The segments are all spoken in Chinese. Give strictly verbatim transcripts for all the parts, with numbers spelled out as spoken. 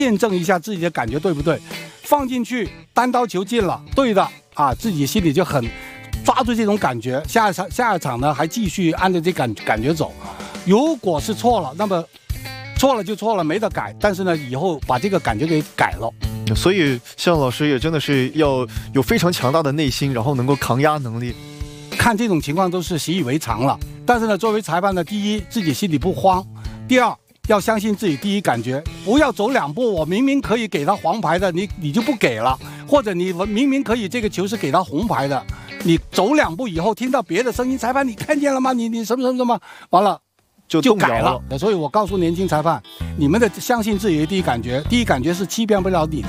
验证一下自己的感觉对不对，放进去单刀球进了，对的啊，自己心里就很抓住这种感觉，下一场下一场呢还继续按照这感感觉走。如果是错了，那么错了就错了，没得改。但是呢，以后把这个感觉给改了。 所以向老师也真的是要有非常强大的内心，然后能够抗压能力。 看这种情况都是习以为常了，但是呢，作为裁判呢，第一自己心里不慌，第二要相信自己第一感觉，不要走两步，我明明可以给他黄牌的，你你就不给了，或者你明明可以这个球是给他红牌的，你走两步以后听到别的声音，裁判你看见了吗？你你什么什么什么，完了就就改了。所以我告诉年轻裁判，你们的相信自己的第一感觉，第一感觉是欺骗不了你的。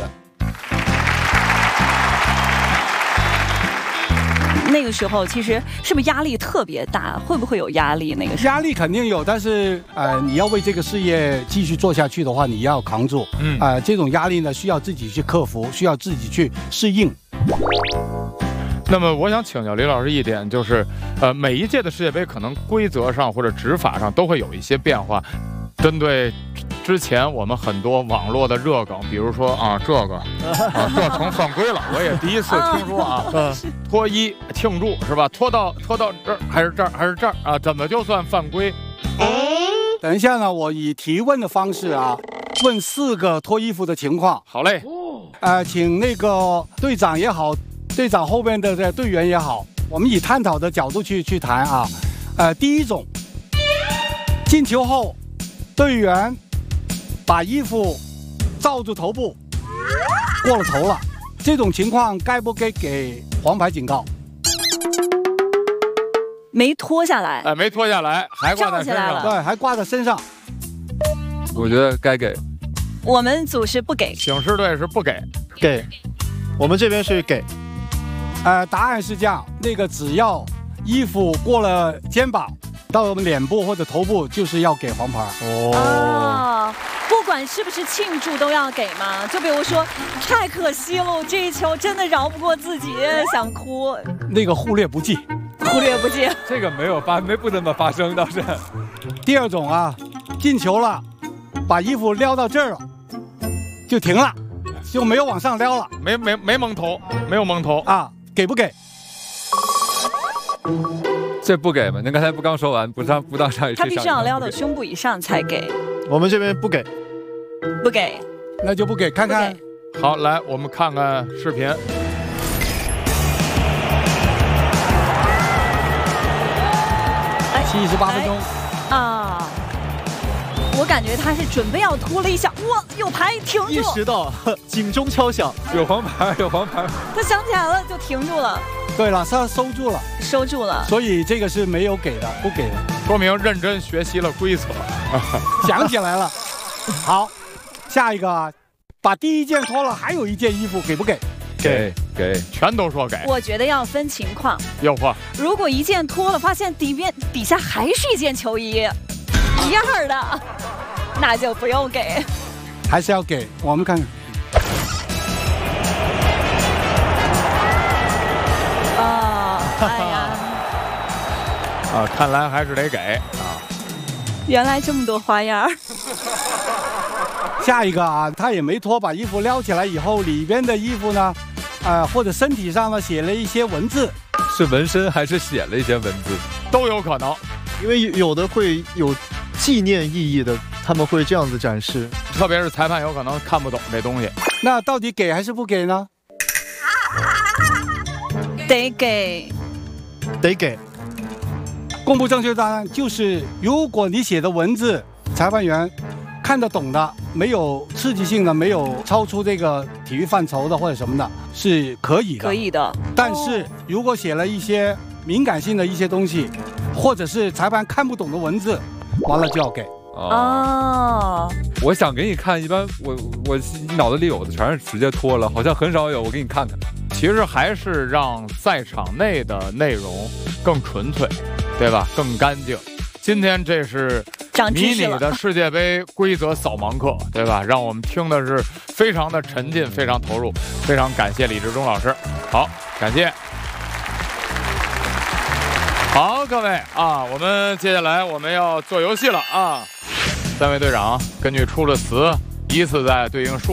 那个时候其实是不是压力特别大？会不会有压力？那个时候压力肯定有，但是呃，你要为这个事业继续做下去的话，你要扛住。嗯，呃，这种压力呢，需要自己去克服，需要自己去适应。 那么我想请教李老师一点，就是，呃，每一届的世界杯可能规则上或者执法上都会有一些变化，针对之前我们很多网络的热梗，比如说啊这个啊这成犯规了，我也第一次听说啊，呃脱衣庆祝是吧？脱到脱到这儿还是这儿还是这儿啊？怎么就算犯规？ 等一下呢，我以提问的方式啊，问四个脱衣服的情况。 好嘞， 呃，请那个队长也好，队长后边的队员也好，我们以探讨的角度去去谈啊。呃，第一种，进球后，队员把衣服罩住头部，过了头了，这种情况该不该给黄牌警告？ 没脱下来， 哎，没脱下来，还挂在身上， 对，还挂在身上。 我觉得该给。 我们组是不给， 警示队是不给， 给。我们这边是给。 呃，答案是这样，那个只要衣服过了肩膀到我们脸部或者头部，就是要给黄牌。 哦。啊，不管是不是庆祝都要给吗？就比如说，太可惜了，这一球真的饶不过自己，想哭。 那个忽略不计。 忽略不计， 这个没有发，没不怎么发生倒是。 第二种啊，进球了，把衣服撩到这儿了，就停了，就没有往上撩了， 没没没蒙头，没有蒙头啊，给不给？ 这不给吗？您刚才不刚说完，不上不当上一他必须要撩到胸部以上才给。 我们这边不给， 不给， 那就不给，看看。 好，来我们看看视频。 七十八分钟啊！我感觉他是准备要脱了一下，哇，有牌停住， 意识到警钟敲响， 有黄牌，有黄牌。 他想起来了，就停住了。 对了，他收住了， 收住了。 所以这个是没有给的，不给的， 说明认真学习了规则， 想起来了。好，下一个啊，把第一件脱了，还有一件衣服，给不给？ 给给， 全都说给。 我觉得要分情况。 有话， 如果一件脱了，发现底边底下还是一件球衣，一样的，那就不用给。 还是要给，我们看看。 啊，哎呀， 啊，看来还是得给啊。 原来这么多花样。 下一个啊，他也没脱，把衣服撩起来以后，里边的衣服呢，呃，或者身体上呢写了一些文字， 是纹身还是写了一些文字， 都有可能， 因为有的会有纪念意义的，他们会这样子展示， 特别是裁判有可能看不懂这东西。 那到底给还是不给呢？ 得给， 得给。 公布正确答案就是，如果你写的文字，裁判员看得懂的，没有刺激性的，没有超出这个体育范畴的或者什么的，是可以的。 可以的。 但是如果写了一些敏感性的一些东西，或者是裁判看不懂的文字，完了就要给。 哦。 我想给你看，一般我我脑子里有的全是直接脱了，好像很少有。我给你看看。 其实还是让赛场内的内容更纯粹，对吧？更干净。今天这是迷你的世界杯规则扫盲课，对吧？让我们听的是非常的沉浸，非常投入，非常感谢李志忠老师。好，感谢。好，各位啊，我们接下来我们要做游戏了啊！三位队长根据出的词依次在对应数。